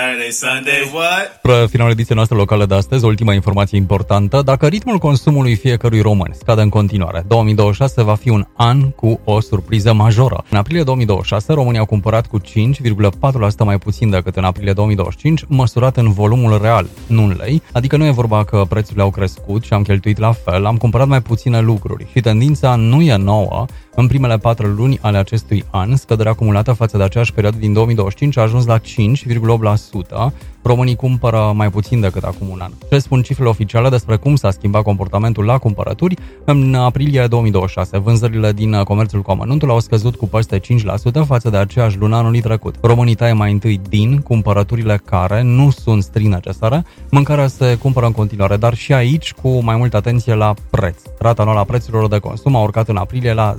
Sunday, what? Finalul ediției noastre locale de astăzi, ultima informație importantă. Dacă ritmul consumului fiecărui român scade în continuare, 2026 va fi un an cu o surpriză majoră. În aprilie 2026, românii au cumpărat cu 5,4% mai puțin decât în aprilie 2025, măsurat în volumul real, nu în lei. Adică nu e vorba că prețurile au crescut și am cheltuit la fel, am cumpărat mai puține lucruri. Și tendința nu e nouă. În primele 4 luni ale acestui an, scăderea acumulată față de aceeași perioadă din 2025 a ajuns la 5,8%. Românii cumpără mai puțin decât acum un an. Ce spun cifrele oficiale despre cum s-a schimbat comportamentul la cumpărături? În aprilie 2026, vânzările din comerțul cu amănuntul au scăzut cu peste 5% față de aceeași lună anului trecut. Românii taie mai întâi din cumpărăturile care nu sunt strict necesare, mâncarea se cumpără în continuare, dar și aici cu mai multă atenție la preț. Rata anuală a prețurilor de consum a urcat în aprilie la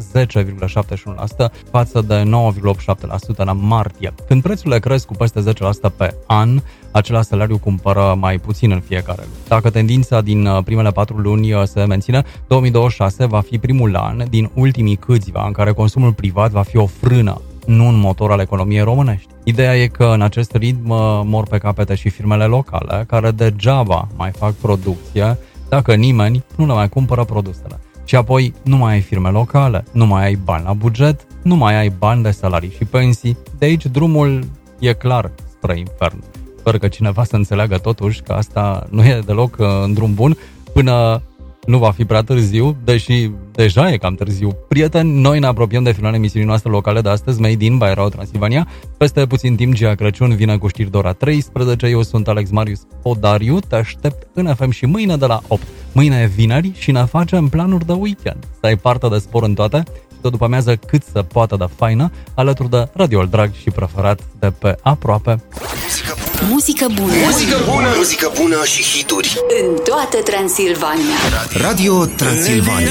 10,71% față de 9,8% în martie. Când prețurile cresc cu peste 10% pe an, același salariu cumpără mai puțin în fiecare lună. Dacă tendința din primele 4 luni se menține, 2026 va fi primul an din ultimii câțiva în care consumul privat va fi o frână, nu un motor al economiei românești. Ideea e că în acest ritm mor pe capete și firmele locale, care degeaba mai fac producție dacă nimeni nu le mai cumpără produsele. Și apoi nu mai ai firme locale, nu mai ai bani la buget, nu mai ai bani de salarii și pensii. De aici drumul e clar spre infern. Sper că cineva să înțeleagă totuși că asta nu e deloc în drum bun până nu va fi prea târziu, deși deja e cam târziu. Prieteni, noi ne apropiem de finalul emisiunii noastre locale de astăzi, Made in by Radio Transilvania. Peste puțin timp, Gia Crăciun vine cu știri de ora 13. Eu sunt Alex Marius Podariu, te aștept în FM și mâine de la 8. Mâine e vineri și ne facem planuri de weekend. Să ai parte de spor în toate și tot după amiază cât să poată de faină, alături de radioul drag și preferat de pe aproape. Muzică bună. Muzică bună. Muzică bună și hituri. În toată Transilvania. Radio Transilvania.